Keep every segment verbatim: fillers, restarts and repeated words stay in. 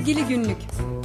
İlgili Günlük.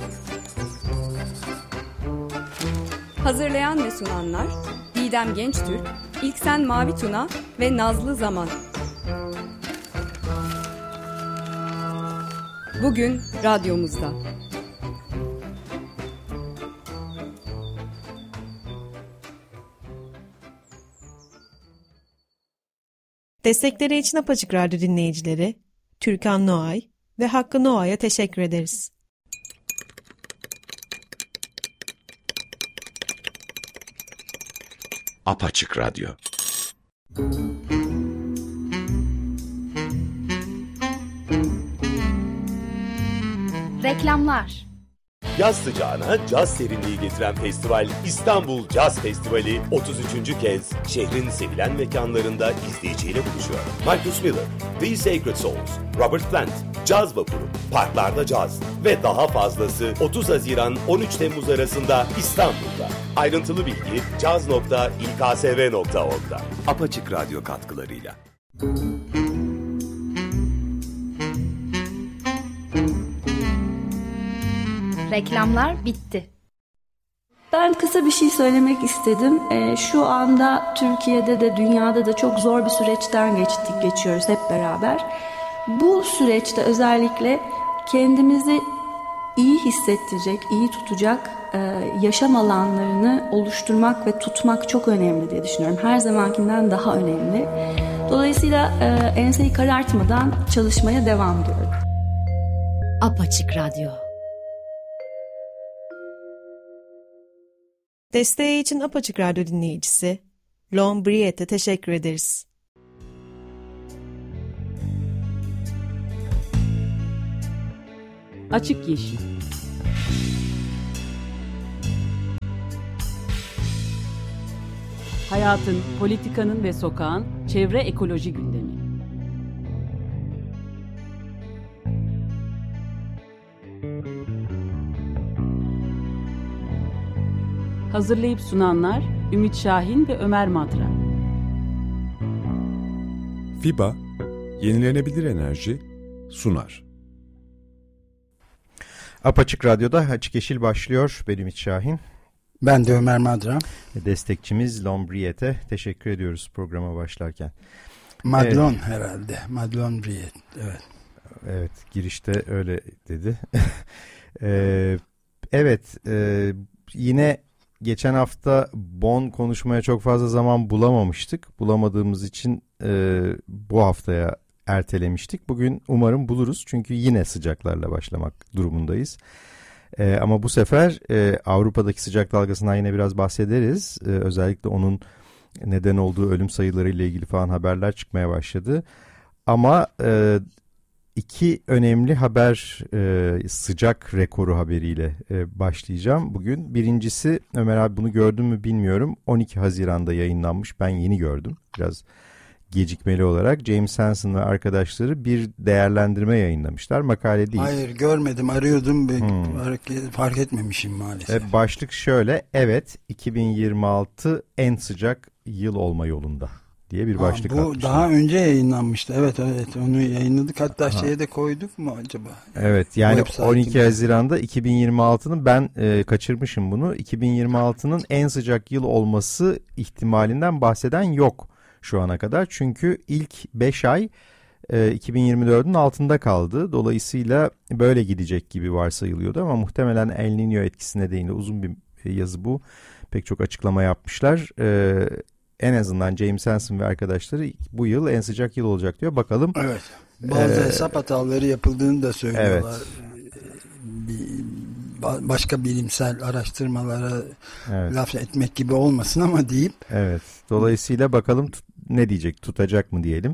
Hazırlayan ve sunanlar Didem Gençtürk, İlksen Mavituna ve Nazlı Zaman. Bugün radyomuzda. Destekleri için Apaçık Radyo dinleyicileri Türkan Noay ve Hakkı Noay'a teşekkür ederiz. Apaçık Radyo. Reklamlar. Yaz sıcağına caz serinliği getiren festival İstanbul Caz Festivali otuz üçüncü kez şehrin sevilen mekanlarında izleyiciyle buluşuyor. Marcus Miller, The Sacred Souls, Robert Plant, Caz Vapuru, Parklarda Caz ve daha fazlası otuz Haziran on üç Temmuz arasında İstanbul'da. Ayrıntılı bilgi caz nokta i k s v nokta org'da. Apaçık Radyo katkılarıyla. Reklamlar bitti. Ben kısa bir şey söylemek istedim. Ee, şu anda Türkiye'de de dünyada da çok zor bir süreçten geçtik, geçiyoruz hep beraber. Bu süreçte özellikle kendimizi iyi hissettirecek, iyi tutacak e, yaşam alanlarını oluşturmak ve tutmak çok önemli diye düşünüyorum. Her zamankinden daha önemli. Dolayısıyla e, enseyi karartmadan çalışmaya devam ediyorum. Apaçık Radyo. Desteği için Apaçık Radyo dinleyicisi Lombriet'e teşekkür ederiz. Açık Yeşil. Hayatın, politikanın ve sokağın çevre ekoloji gündemi. Hazırlayıp sunanlar Ümit Şahin ve Ömer Madra. Fiba, yenilenebilir enerji sunar. Apaçık Radyo'da Açık Yeşil başlıyor. Ben Ümit Şahin. Ben de Ömer Madra. Destekçimiz Lombriet'e teşekkür ediyoruz programa başlarken. Madlon evet. herhalde. Madlon Briet. Evet. Evet, girişte öyle dedi. ee, evet, e, yine geçen hafta Bonn konuşmaya çok fazla zaman bulamamıştık. Bulamadığımız için e, bu haftaya ertelemiştik. Bugün umarım buluruz çünkü yine sıcaklarla başlamak durumundayız. E, ama bu sefer e, Avrupa'daki sıcak dalgasından yine biraz bahsederiz. E, özellikle onun neden olduğu ölüm sayıları ile ilgili falan haberler çıkmaya başladı. Ama e, iki önemli haber, e, sıcak rekoru haberiyle e, başlayacağım bugün. Birincisi, Ömer abi bunu gördün mü bilmiyorum. on iki Haziran'da yayınlanmış. Ben yeni gördüm. Biraz gecikmeli olarak James Hansen ve arkadaşları bir değerlendirme yayınlamışlar. Makale değil. Hayır, görmedim, arıyordum ve hmm. fark etmemişim maalesef. E, başlık şöyle: evet, iki bin yirmi altı en sıcak yıl olma yolunda diye bir başlık atmışlar. Bu atmışlar. daha önce yayınlanmıştı. Evet evet, onu yayınladık. Hatta ha. şeye de koyduk mu acaba? Evet, yani on iki Haziran'da iki bin yirmi altının ben e, kaçırmışım bunu. iki bin yirmi altının en sıcak yıl olması ihtimalinden bahseden yok şu ana kadar. Çünkü ilk beş ay e, iki bin yirmi dördün altında kaldı. Dolayısıyla böyle gidecek gibi varsayılıyordu ama muhtemelen El Niño etkisi nedeniyle uzun bir yazı bu. Pek çok açıklama yapmışlar. E, en azından James Hansen ve arkadaşları bu yıl en sıcak yıl olacak diyor. Bakalım. Evet. Bazı ee, hesap hataları yapıldığını da söylüyorlar. Evet. Bir, başka bilimsel araştırmalara evet. laf etmek gibi olmasın ama deyip. Evet. Dolayısıyla bakalım tut, ne diyecek? Tutacak mı diyelim.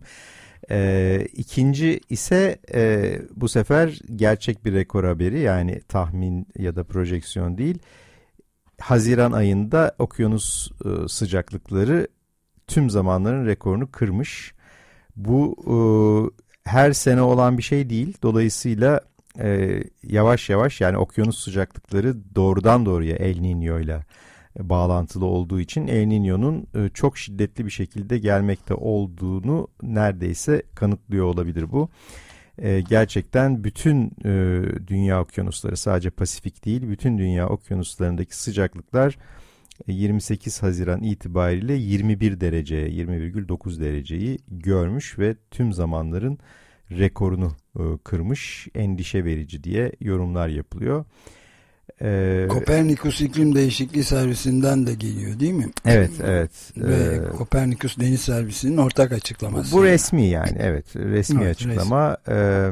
Ee, ikinci ise e, bu sefer gerçek bir rekor haberi, yani tahmin ya da projeksiyon değil. Haziran ayında okyanus e, sıcaklıkları tüm zamanların rekorunu kırmış. Bu e, her sene olan bir şey değil. Dolayısıyla e, yavaş yavaş, yani okyanus sıcaklıkları doğrudan doğruya El Niño ile bağlantılı olduğu için El Niño'nun e, çok şiddetli bir şekilde gelmekte olduğunu neredeyse kanıtlıyor olabilir bu. e, gerçekten bütün e, dünya okyanusları, sadece Pasifik değil, bütün dünya okyanuslarındaki sıcaklıklar e, yirmi sekiz Haziran itibariyle yirmi bir dereceye, yirmi virgül dokuz dereceyi görmüş ve tüm zamanların rekorunu e, kırmış, endişe verici diye yorumlar yapılıyor. Ee, Kopernikus İklim Değişikliği Servisinden de geliyor değil mi? Evet, evet. Ve ee, Kopernikus Deniz Servisi'nin ortak açıklaması. Bu resmi yani, evet, resmi evet, açıklama. Resmi. Ee,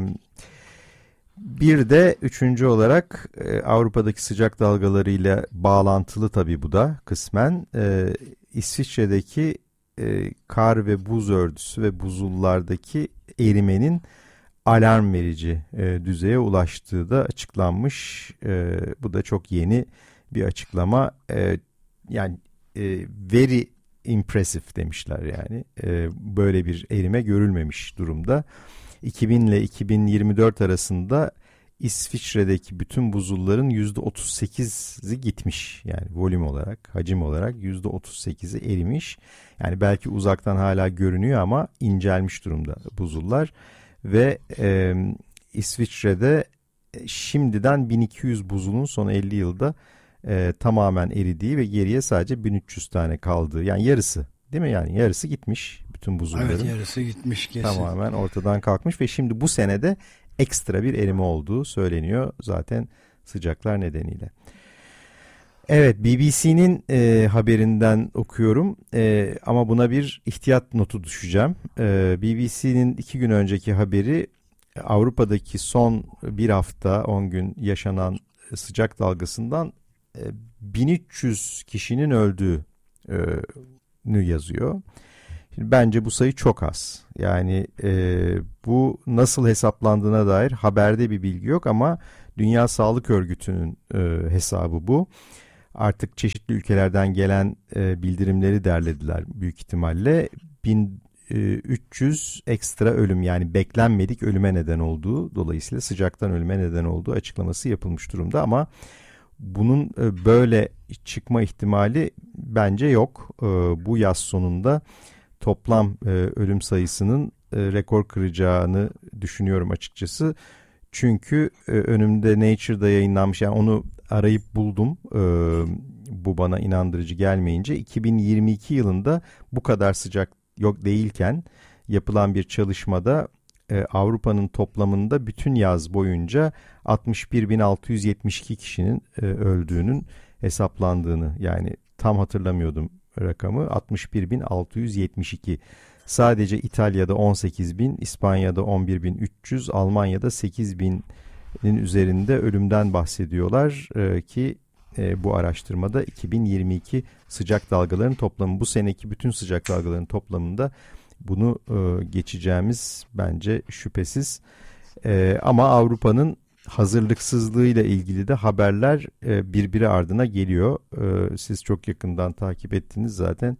bir de üçüncü olarak e, Avrupa'daki sıcak dalgalarıyla bağlantılı tabii bu da kısmen. E, İsviçre'deki e, kar ve buz örtüsü ve buzullardaki erimenin alarm verici e, düzeye ulaştığı da açıklanmış. E, bu da çok yeni bir açıklama. E, yani e, very impressive demişler yani. E, böyle bir erime görülmemiş durumda. iki bin ile iki bin yirmi dört arasında İsviçre'deki bütün buzulların yüzde otuz sekizi gitmiş. Yani volüm olarak, hacim olarak yüzde otuz sekizi erimiş. Yani belki uzaktan hala görünüyor ama incelmiş durumda buzullar. Ve e, İsviçre'de şimdiden bin iki yüz buzulun son elli yılda e, tamamen eridiği ve geriye sadece bin üç yüz tane kaldığı, yani yarısı değil mi, yani yarısı gitmiş bütün buzulların. Evet, yarısı gitmiş kesin. Tamamen ortadan kalkmış ve şimdi bu senede ekstra bir erime olduğu söyleniyor zaten sıcaklar nedeniyle. Evet, B B C'nin e, haberinden okuyorum e, ama buna bir ihtiyat notu düşeceğim. E, B B C'nin iki gün önceki haberi Avrupa'daki son bir hafta on gün yaşanan sıcak dalgasından e, bin üç yüz kişinin öldüğünü yazıyor. Şimdi bence bu sayı çok az. Yani e, bu nasıl hesaplandığına dair haberde bir bilgi yok ama Dünya Sağlık Örgütü'nün e, hesabı bu. Artık çeşitli ülkelerden gelen e, bildirimleri derlediler büyük ihtimalle. bin üç yüz ekstra ölüm, yani beklenmedik ölüme neden olduğu, dolayısıyla sıcaktan ölüme neden olduğu açıklaması yapılmış durumda ama bunun e, böyle çıkma ihtimali bence yok. E, bu yaz sonunda toplam e, ölüm sayısının e, rekor kıracağını düşünüyorum açıkçası. Çünkü e, önümde Nature'da yayınlanmış, yani onu arayıp buldum, e, bu bana inandırıcı gelmeyince, iki bin yirmi iki yılında bu kadar sıcak yok değilken yapılan bir çalışmada e, Avrupa'nın toplamında bütün yaz boyunca altmış bir bin altı yüz yetmiş iki kişinin e, öldüğünün hesaplandığını, yani tam hatırlamıyordum rakamı, altmış bir bin altı yüz yetmiş iki. Sadece İtalya'da on sekiz bin, İspanya'da on bir bin üç yüz, Almanya'da sekiz binin üzerinde ölümden bahsediyorlar ee, ki e, bu araştırmada iki bin yirmi iki sıcak dalgaların toplamı, bu seneki bütün sıcak dalgaların toplamında bunu e, geçeceğimiz bence şüphesiz. E, ama Avrupa'nın hazırlıksızlığıyla ilgili de haberler e, birbiri ardına geliyor. E, siz çok yakından takip ettiniz zaten.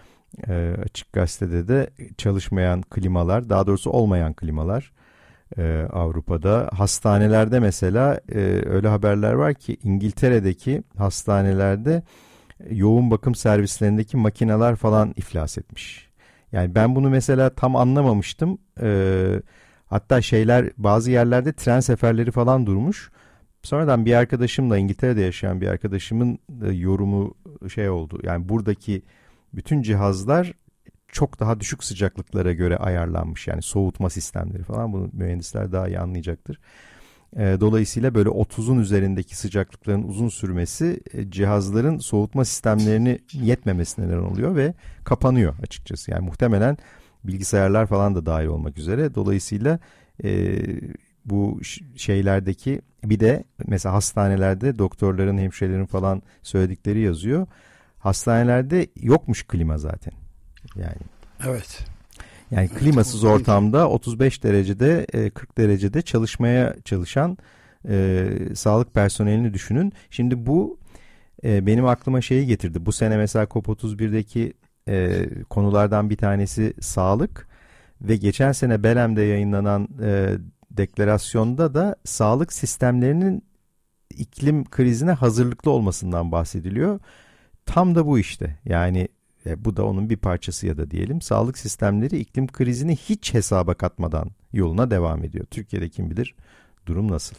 E, Açık Gazete'de de çalışmayan klimalar, daha doğrusu olmayan klimalar e, Avrupa'da. Hastanelerde mesela e, öyle haberler var ki İngiltere'deki hastanelerde yoğun bakım servislerindeki makineler falan iflas etmiş. Yani ben bunu mesela tam anlamamıştım. E, hatta şeyler, bazı yerlerde tren seferleri falan durmuş. Sonradan bir arkadaşımla, İngiltere'de yaşayan bir arkadaşımın e, yorumu şey oldu. Yani buradaki bütün cihazlar çok daha düşük sıcaklıklara göre ayarlanmış. Yani soğutma sistemleri falan, bunu mühendisler daha iyi anlayacaktır. E, dolayısıyla böyle otuzun üzerindeki sıcaklıkların uzun sürmesi e, cihazların soğutma sistemlerini yetmemesine neden oluyor ve kapanıyor açıkçası. Yani muhtemelen bilgisayarlar falan da dahil olmak üzere. Dolayısıyla e, bu şeylerdeki, bir de mesela hastanelerde doktorların, hemşirelerin falan söyledikleri yazıyor. Hastanelerde yokmuş klima zaten. Yani. Evet. Yani klimasız ortamda otuz beş derecede, kırk derecede çalışmaya çalışan e, sağlık personelini düşünün. Şimdi bu e, benim aklıma şeyi getirdi. Bu sene mesela COP otuz birdeki e, konulardan bir tanesi sağlık ve geçen sene Belem'de yayınlanan e, deklarasyonda da sağlık sistemlerinin iklim krizine hazırlıklı olmasından bahsediliyor. Tam da bu işte. Yani E, bu da onun bir parçası ya da diyelim. Sağlık sistemleri iklim krizini hiç hesaba katmadan yoluna devam ediyor. Türkiye'de kim bilir durum nasıl?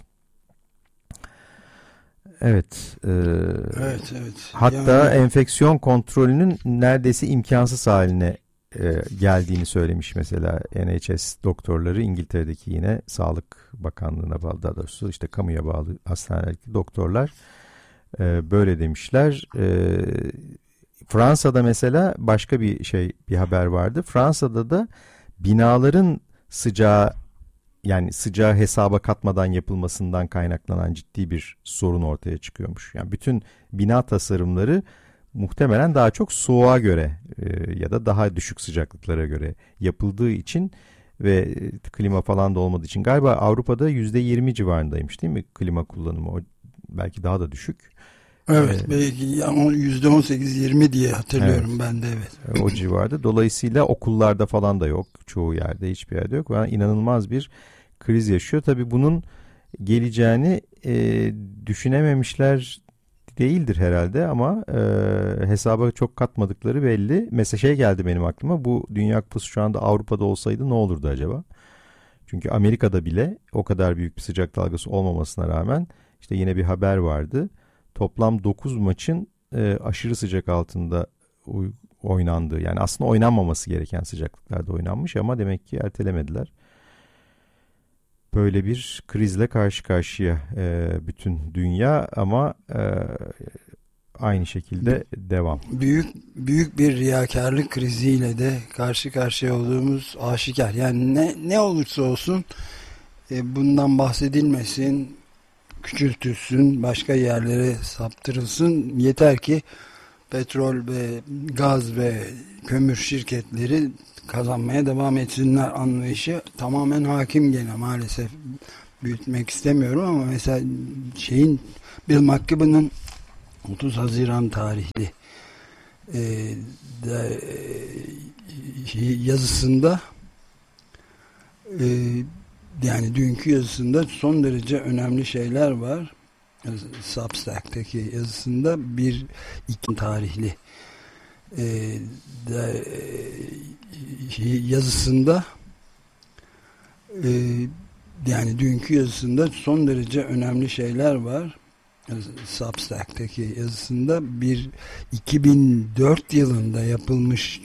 Evet. E, evet, evet. Hatta yani... enfeksiyon kontrolünün neredeyse imkansız haline e, geldiğini söylemiş mesela N H S doktorları, İngiltere'deki yine Sağlık Bakanlığı'na bağlı, daha doğrusu işte kamuya bağlı hastanelerdeki doktorlar e, böyle demişler. E, Fransa'da mesela başka bir şey, bir haber vardı. Fransa'da da binaların sıcağı, yani sıcağı hesaba katmadan yapılmasından kaynaklanan ciddi bir sorun ortaya çıkıyormuş. Yani bütün bina tasarımları muhtemelen daha çok soğuğa göre e, ya da daha düşük sıcaklıklara göre yapıldığı için ve e, klima falan da olmadığı için galiba Avrupa'da yüzde yirmi civarındaymış değil mi klima kullanımı? O, belki daha da düşük. Evet, ee, belki yüzde on sekiz yirmi diye hatırlıyorum evet, ben de evet. O civarda. Dolayısıyla okullarda falan da yok. Çoğu yerde, hiçbir yerde yok. Yani inanılmaz bir kriz yaşıyor. Tabii bunun geleceğini e, düşünememişler değildir herhalde ama e, hesaba çok katmadıkları belli. Mesela şey geldi benim aklıma, bu Dünya Kupası şu anda Avrupa'da olsaydı ne olurdu acaba? Çünkü Amerika'da bile o kadar büyük bir sıcak dalgası olmamasına rağmen işte yine bir haber vardı. Toplam dokuz maçın e, aşırı sıcak altında oynandığı, yani aslında oynanmaması gereken sıcaklıklarda oynanmış ama demek ki ertelemediler. Böyle bir krizle karşı karşıya e, bütün dünya ama e, aynı şekilde devam. Büyük büyük bir riyakarlık kriziyle de karşı karşıya olduğumuz aşikar. Yani ne ne olursa olsun e, bundan bahsedilmesin, küçültülsün, başka yerlere saptırılsın. Yeter ki petrol ve gaz ve kömür şirketleri kazanmaya devam etsinler anlayışı tamamen hakim gene maalesef. Büyütmek istemiyorum ama mesela şeyin Bill McKibben'ın otuz Haziran tarihli e, de, e, yazısında e, yani dünkü yazısında son derece önemli şeyler var. Substack'taki yazısında bir iki tarihli e, de, e, yazısında e, yani dünkü yazısında son derece önemli şeyler var. Substack'taki yazısında bir iki bin dört yılında yapılmış